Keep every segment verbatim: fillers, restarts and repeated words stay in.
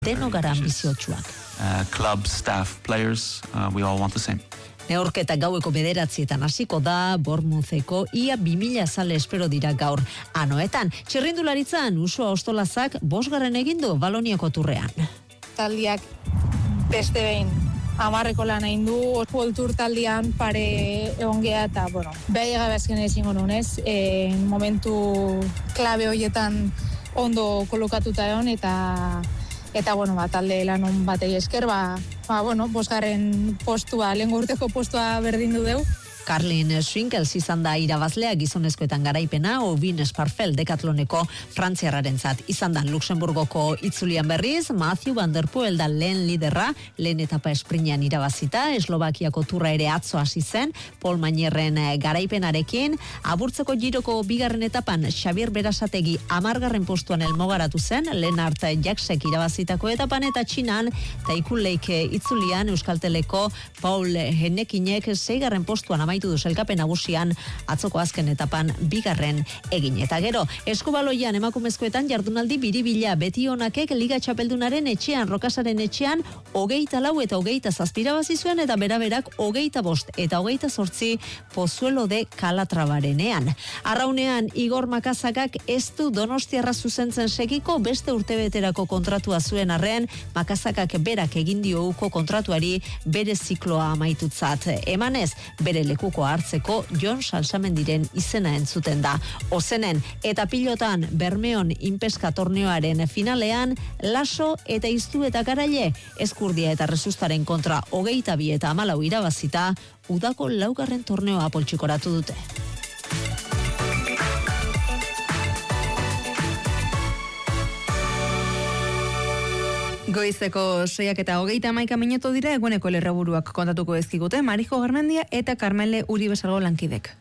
deno gara ambiziotuak. Uh, club, staff, players, uh, we all want the same. Neurketa gaueko bederatzietan hasiko da, Bournemoutheko ia bi mila zale espero dira gaur anoetan. Txirrindularitzan, Usua Ostolazak bosgarren egindu Baloniako turrean. Taldiak beste behin amarreko lan egin du, World Tour taldian pare egon gea eta, bueno, behar gabe azken ezingo nunez, e, momentu klabe horietan ondo kolokatuta egon eta eta, bueno, ba, talde lanon batei esker, ba, ba, bueno, bosgarren postua, lehen urteko postua berdindu deu. Carlin Swinkels izan da irabazlea gizonezkoetan garaipena, Ovin Esparfel dekatloneko frantziarrarentzat izan da Luxemburgoko itzulian berriz, Matthew Van Der Poel da lehen liderra, lehen etapa esprinean irabazita, Eslovakiako turra ere atzo hasi zen, Paul Mañerren garaipenarekin, aburtzeko giroko bigarren etapan Xabier Berasategi amargarren postuan elmogaratu zen, Lennart Jaksek irabazitako etapan eta Txinan, Taikuleike itzulian Euskalteleko Paul Hennekinek seigarren postuan amaitu du sailkapen nagusian atzoko azken etapan bigarren egin. Eta gero, eskubaloian emakumezkoetan jardunaldi biribila beti onakek Liga Txapeldunaren etxean, Rokasaren etxean, hogeita lau eta hogeita zazpira bazizuen eta beraberak hogeita bost eta hogeita zortzi Pozuelo de Calatrabarenean. Arraunean, Igor Makazakak ez du Donostiarra zuzentzen segiko beste urtebeterako kontratua zuen arren, Makazakak berak egin dio uko kontratuari bere zikloa amaitutzat. Emanez, bere lekuko hartzeko Jon Salsamendiren izena entzuten da. Ozenen eta pilotan Bermeon inpeska torneoaren finalean Laso eta Iztu eta Garaile Eskurdia eta Resustaren kontra hogeita bi eta hamalau irabazita udako laugarren torneoa poltsikoratu dute. Goizeko seiak eta hogeita hamaika minutu dira eguneko lerraburuak kontatuko ezkigute Marijo Garmendia eta Carmele Uribe Salgo lankidek.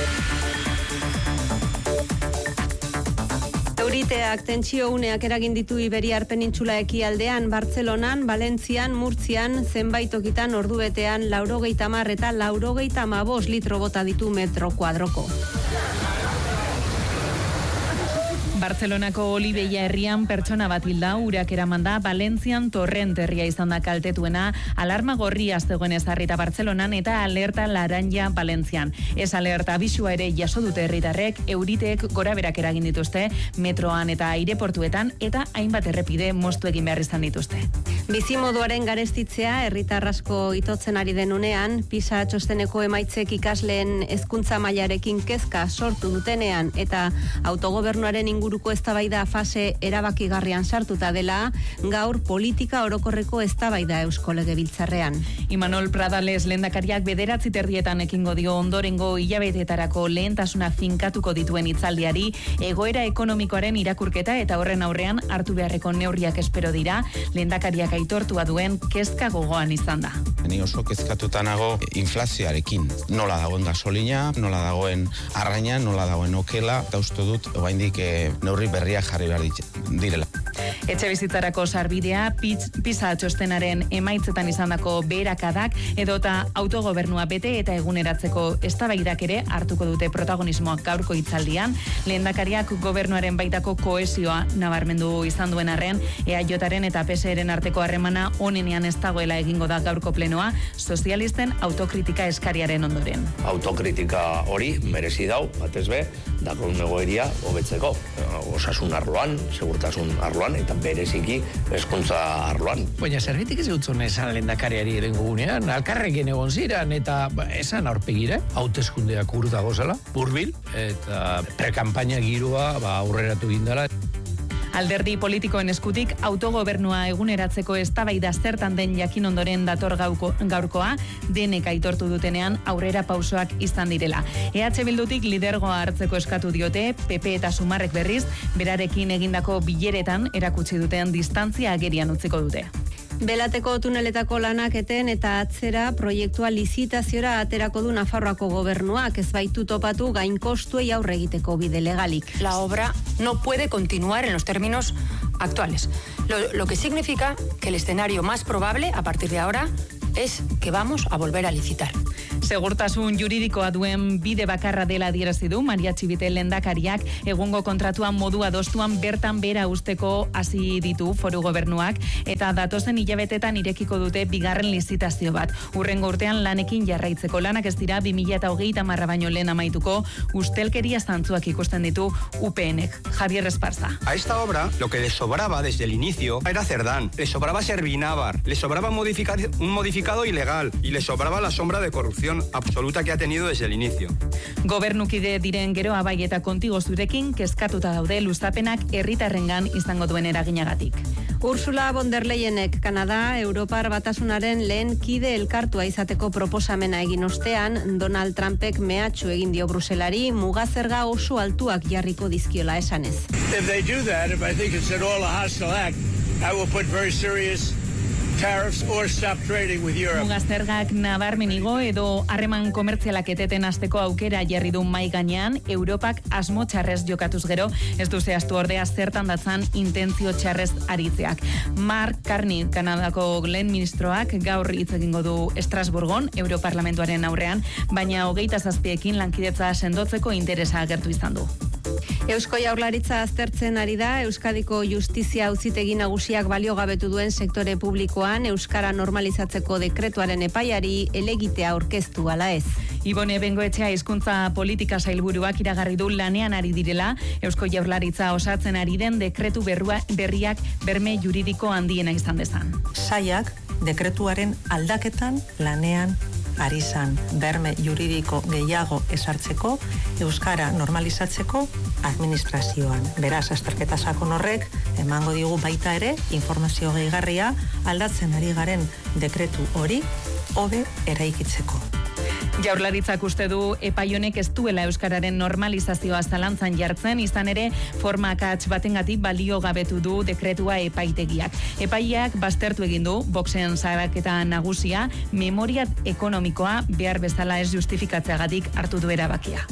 Euriteak tentsio uneak eragin ditu Iberiar Penintsula ekialdean, Bartzelonan, Valentzian, Murtzian, zenbait tokitan ordubetean laurogeita hamar eta laurogeita hamabost litro bota ditu metro kuadroko. Bartzelonako Olibeia herrian pertsona bat hilda, urak eraman da, Valentzian Torrent herria izan da kaltetuena, alarma gorria zegoen ezarrita Bartzelonan eta alerta laranja Valentzian. Ez alerta abisua ere jaso dute herritarrek, euriteek goraberak eragin dituzte, metroan eta aireportuetan eta hainbat errepide moztu egin behar izan dituzte. Bizimoduaren garestitzea herritar asko itotzen ari den unean, PISA txosteneko emaitzek ikasleen hezkuntza mailarekin kezka sortu dutenean eta autogobernuaren inguruko eztabaida fase erabakigarrian sartuta dela, gaur politika orokorreko eztabaida Eusko Legebiltzarrean. Imanol Pradales lehendakariak bederatzi terrietan ekingo dio ondorengo hilabeteetarako lehentasuna finkatuko dituen hitzaldiari, egoera ekonomikoaren irakurketa eta horren aurrean hartu beharreko neurriak espero dira, lehendakariak aitortua duen kezka gogoan izan da. Ni oso kezkatuta nago inflazioarekin. Nola dagoen gasolina, nola dagoen arraina, nola dagoen okela, eta uste dut oraindik neurri berriak jarri behar direla. Etxe bizitzarako sarbidea, PISA txostenaren emaitzetan izandako beherakadak edota autogobernua bete eta eguneratzeko eztabaidak ere hartuko dute protagonismoak gaurko hitzaldian. Lehendakariak gobernuaren baitako kohesioa nabarmendu izan duen arren, E A Jaren eta P S Eren arteko harremana onenean ez dagoela egingo da gaurko plenoa, sozialisten autokritika eskariaren ondoren. Autokritika hori merezi dau, batez be, dakon egoeria hobetzeko. Osasun arloan, segurtasun arloan, eta bereziki hezkuntza arloan. Baina zerbitik ez gutzun esan lehendakariari erengo gunean, alkarrekin egon ziren, eta ba, esan aurpegire, hauteskundeak urta gozala, burbil, eta prekampaina giroa ba, aurreratu gindala. Alderdi politikoen eskutik autogobernua eguneratzeko eztabaida zertan den jakin ondoren dator gauko, gaurkoa, denek aitortu dutenean aurrera pausoak izan direla. E H Bildutik lidergoa hartzeko eskatu diote, P P eta Sumarrek berriz, berarekin egindako bileretan erakutsi duten distantzia agerian utziko dute. Belateko tuneletako lanak eten eta atzera proiektua lizitaziora aterako du Nafarroako gobernuak, ez baitu topatu gainkostuei aurre egiteko bide legalik. La obra no puede continuar en los términos actuales, lo, lo que significa que el escenario más probable a partir de ahora es que vamos a volver a licitar. Segurtasun juridikoa duen bide bakarra dela adierazi du Maria Txibite lehendakariak egungo kontratuan modu adostuan bertan bera usteko hasi ditu foru gobernuak eta datozen hilabetetan irekiko dute bigarren lizitazio bat. Hurrengo urtean lanekin jarraitzeko lanak ez dira bi mila hogeita hamar baino lehen amaituko ustelkeria zantzuak ikusten ditu U P Nek. Javier Esparza. A esta obra lo que le sobraba desde el inicio era Cerdán, le sobraba Servinávar, le sobraba modificar, un modificado ilegal y le sobraba la sombra de corrupción absoluta que ha tenido desde el inicio. Gobernukide diren gero abai eta kontigo zurekin kezkatuta daude luzapenak herritarrengan izango duen eraginagatik. Ursula von der Leyenek Kanada Europar Batasunaren lehen kide elkartua izateko proposamena egin ostean, Donald Trumpek mehatxu egin dio Bruselari mugazerga oso altuak jarriko dizkiola esanez. If they do that, if I think it's at all a hostile act, I will put very serious tariffs or stop trading with Europe. Mugazergak nabarmenigo edo harreman komertzialak eteten hasteko aukera jarri du mai gainean, Europak asmo txarrez jokatuz gero, ez du zehaztu ordea zertan datzan intentzio txarrez aritzeak. Mark Carney, Kanadako lehen ministroak, gaur hitz egingo du Estrasburgon, Europarlamentuaren aurrean, baina hogeita zazpiekin lankidetza sendotzeko interesa agertu izan du. Eusko Jaurlaritza aztertzen ari da Euskadiko Justizia Auzitegi Nagusiak baliogabetu duen sektore publikoan euskara normalizatzeko dekretuaren epaiari helegitea aurkeztu ala ez. Ibone Bengoetxea hizkuntza politika sailburuak iragarri du lanean ari direla Eusko Jaurlaritza osatzen ari den dekretu berrua, berriak berme juridiko handiena izan dezan. Saiak dekretuaren aldaketan lanean ari zan berme juridiko gehiago esartzeko, euskara normalizatzeko administrazioan. Beraz, azterketa sakon horrek emango digu baita ere informazio gehigarria aldatzen ari garen dekretu hori hobe eraikitzeko. Jaurlaritzak uste du epai honek ez duela euskararen normalizazioa zalantzan jartzen, izan ere forma akats batengatik balio gabetu du dekretua epaitegiak. Epaiak baztertu egin du Voxen salaketa nagusia memoria ekonomikoa behar bezala ez justifikatzeagatik hartu du erabakia.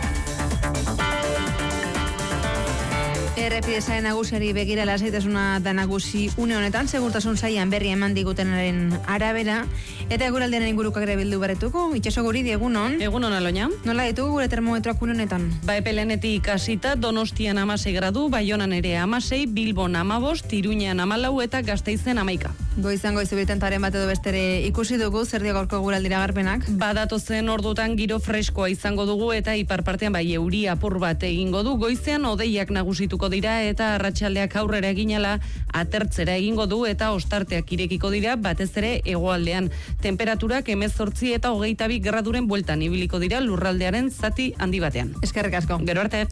Errepidezaen nagusiari begira lasaitasuna da nagusi une honetan, segurtasun saian berri eman digutenaren arabera, eta eguraldearen inguruko ere bildu baretuko. Itxaso Guridi, egunon? Egunon, Aloña. Nola ditugu gure termometroak une honetan? Ba, epelenetik hasita Donostian amasei gradu, Baionan ere amasei, Bilbon amabost, Iruñean amalau eta Gasteizen amaika. Goizan goizu birtentaren bat edo bestere ikusi dugu, zer dio gaurko eguraldira garpenak? Badatu zen ordutan giro freskoa izango dugu eta ipar partean bai euri apur bat egingo du. Goizean hodeiak nagusituko dira eta arratsaldeak aurrera eginala atertzera egingo du eta ostarteak irekiko dira batez ere hegoaldean. Temperaturak hemezortzi eta hogeita bi graduren bueltan ibiliko dira lurraldearen zati handi batean. Eskerrik asko. Gero arte.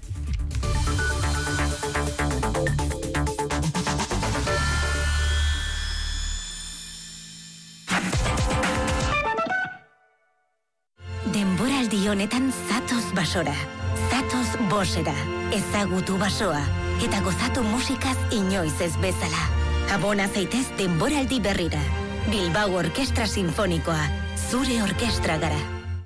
Denboraldi honetan zatoz basora, zatoz bosera, ezagutu basoa, eta gozatu musikaz inoiz ez bezala. Abona zaitez denboraldi berrira. Bilbao Orkestra Sinfonikoa, zure orkestra gara.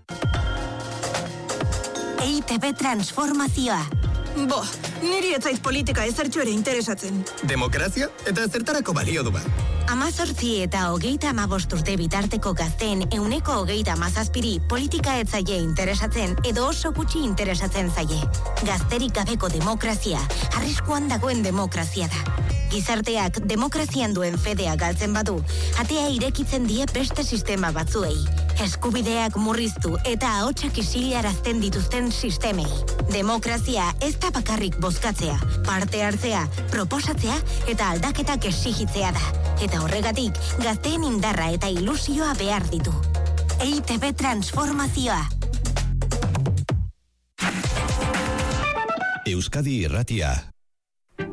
E I Te Be transformazioa. Bo, niri etzait politika ezertxo ere interesatzen. Demokrazia eta zertarako balio du bat. Amazortzi eta hogeita amabost urte bitarteko gazteen euneko hogeita amazazpiri politika etzaie interesatzen edo oso gutxi interesatzen zaie. Gazterik gabeko demokrazia, arriskuan dagoen demokrazia da. Gizarteak demokrazian duen fedea galtzen badu, atea irekitzen die beste sistema batzuei. Eskubideak murriztu eta ahotsak isilarazten dituzten sistemei. Demokrazia ez da bakarrik bozkatzea, parte hartzea, proposatzea eta aldaketak exigitzea da. Eta horregatik, gazteen indarra eta ilusioa behar ditu. E I Te Be transformazioa. Euskadi Irratia.